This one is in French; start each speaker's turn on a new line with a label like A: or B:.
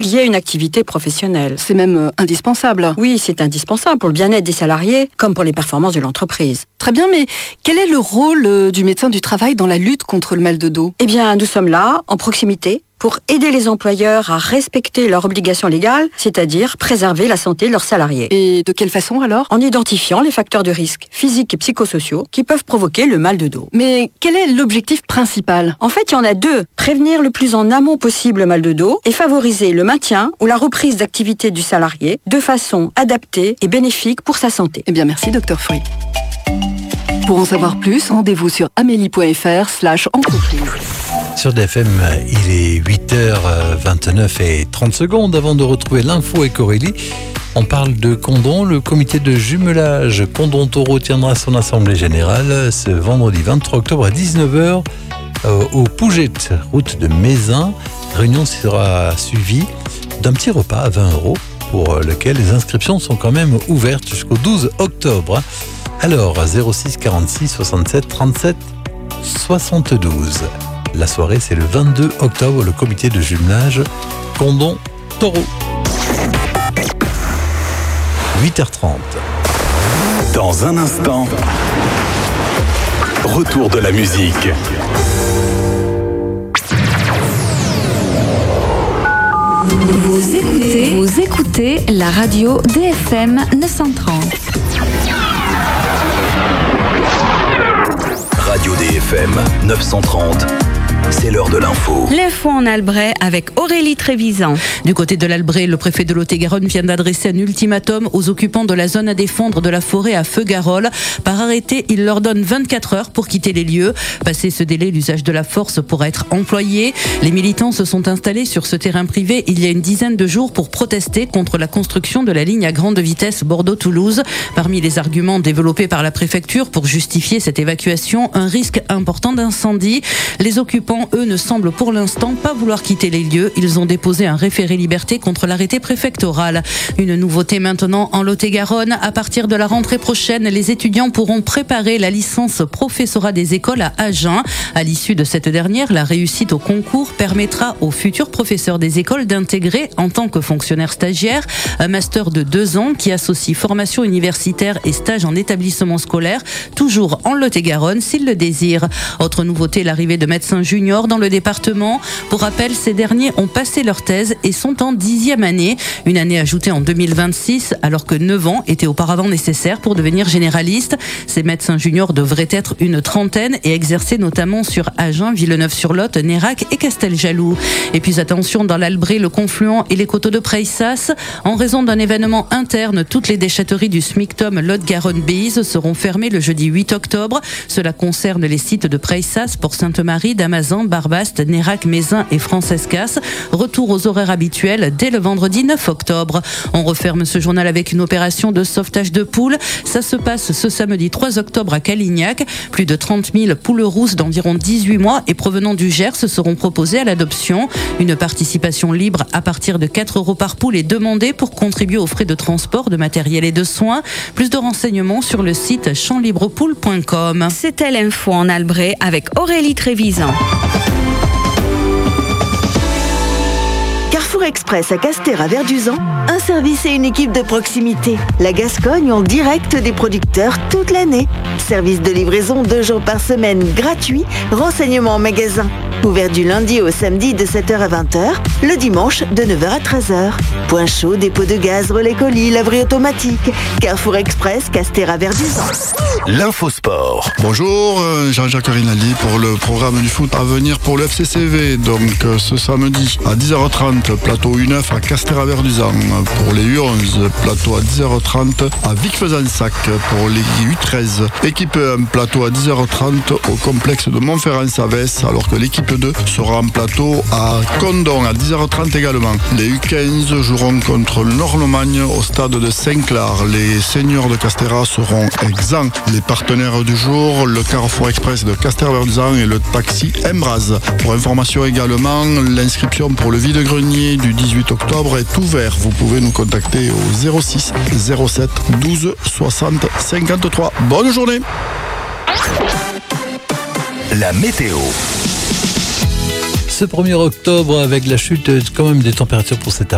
A: liées à une activité professionnelle.
B: C'est même indispensable.
A: Oui, c'est indispensable pour le bien-être des salariés comme pour les performances de l'entreprise.
B: Très bien, mais quel est le rôle du médecin du travail dans la lutte contre le mal de dos ?
A: Eh bien, nous sommes là, en proximité, pour aider les employeurs à respecter leurs obligations légales, c'est-à-dire préserver la santé de leurs salariés.
B: Et de quelle façon alors ?
A: En identifiant les facteurs de risque physiques et psychosociaux qui peuvent provoquer le mal de dos.
B: Mais quel est l'objectif principal ?
A: En fait, il y en a deux. Prévenir le plus en amont possible le mal de dos et favoriser le maintien ou la reprise d'activité du salarié de façon adaptée et bénéfique pour sa santé.
B: Eh bien, merci, Dr Fruit. Pour en savoir plus, rendez-vous sur amélie.fr/entreprise.
C: Sur DFM, il est 8h29 et 30 secondes. Avant de retrouver l'info avec Aurélie, on parle de Condon. Le comité de jumelage Condon-Taureau tiendra son assemblée générale ce vendredi 23 octobre à 19h au Pougette, route de Mézin. Réunion sera suivie d'un petit repas à 20 € pour lequel les inscriptions sont quand même ouvertes jusqu'au 12 octobre. Alors, 06 46 67 37 72. La soirée, c'est le 22 octobre, le comité de jumelage Condon-Taureau. 8h30.
D: Dans un instant, retour de la musique.
E: Vous écoutez la radio DFM 930.
D: Radio DFM 930. C'est l'heure de l'info.
F: L'info en Albret avec Aurélie Trévisan.
G: Du côté de l'Albret, le préfet de Lot-et-Garonne vient d'adresser un ultimatum aux occupants de la zone à défendre de la forêt à Feux-Garol. Par arrêté, il leur donne 24 heures pour quitter les lieux. Passé ce délai, l'usage de la force pourra être employé. Les militants se sont installés sur ce terrain privé il y a une dizaine de jours pour protester contre la construction de la ligne à grande vitesse Bordeaux-Toulouse. Parmi les arguments développés par la préfecture pour justifier cette évacuation, un risque important d'incendie. Les occupants, eux, ne semblent pour l'instant pas vouloir quitter les lieux. Ils ont déposé un référé liberté contre l'arrêté préfectoral. Une nouveauté maintenant en Lot-et-Garonne. À partir de la rentrée prochaine, les étudiants pourront préparer la licence professorat des écoles à Agen. À l'issue de cette dernière, la réussite au concours permettra aux futurs professeurs des écoles d'intégrer, en tant que fonctionnaires stagiaires, un master de 2 ans qui associe formation universitaire et stage en établissement scolaire, toujours en Lot-et-Garonne s'ils le désirent. Autre nouveauté, l'arrivée de médecins juniors dans le département. Pour rappel, ces derniers ont passé leur thèse et sont en 10e année. Une année ajoutée en 2026, alors que 9 ans étaient auparavant nécessaires pour devenir généraliste. Ces médecins juniors devraient être une trentaine et exercer notamment sur Agen, Villeneuve-sur-Lot, Nérac et Casteljaloux. Et puis attention, dans l'Albret, le Confluent et les coteaux de Preissas, en raison d'un événement interne, toutes les déchetteries du SMICTOM Lot-Garonne-Béise seront fermées le jeudi 8 octobre. Cela concerne les sites de Preissas, Port-Sainte-Marie, Damazan, Barbaste, Nérac, Mézin et Francescas. Retour aux horaires habituels dès le vendredi 9 octobre. On referme ce journal avec une opération de sauvetage de poules. Ça se passe ce samedi 3 octobre à Calignac. Plus de 30 000 poules rousses d'environ 18 mois et provenant du Gers seront proposées à l'adoption. Une participation libre à partir de 4 € par poule est demandée pour contribuer aux frais de transport, de matériel et de soins. Plus de renseignements sur le site champslibrepoule.com.
F: C'était l'info en Albret avec Aurélie Trévisan.
H: Carrefour Express à Castres-à-Verduzan, un service et une équipe de proximité. La Gascogne en direct des producteurs toute l'année. Service de livraison 2 jours par semaine gratuit, renseignements en magasin. Ouvert du lundi au samedi de 7h à 20h, le dimanche de 9h à 13h. Point chaud, dépôt de gaz, relais colis, laverie automatique. Carrefour Express, Castres-à-Verduzan.
D: L'infosport.
I: Bonjour, Jean-Jacques Rinaldi pour le programme du foot à venir pour le FCCV. Donc ce samedi à 10h30, plateau U9 à Castres-à-Verduzan. Pour les U11, plateau à 10h30 à Vic-Fezensac. Pour les U13, équipe 1, plateau à 10h30 au complexe de Montferrand-Savès, alors que l'équipe 2 sera en plateau à Condon à 10h30 également. Les U15 joueront contre le Nord-Lomagne au stade de Saint-Clar. Les seniors de Castéra seront exempts. Les partenaires du jour, le Carrefour Express de Castres-à-Verduzan et le taxi Embraz. Pour information également, l'inscription pour le vide-grenier du 18 octobre est ouverte. Vous pouvez nous contacter au 06 07 12 60 53. Bonne journée.
D: La météo.
C: Ce 1er octobre, avec la chute quand même des températures pour cet